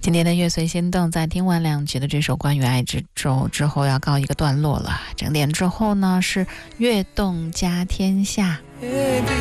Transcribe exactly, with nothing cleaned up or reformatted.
今天的乐随心动在听完两集的这首关于爱之舟之后要告一个段落了，整点之后呢是悦动家天下。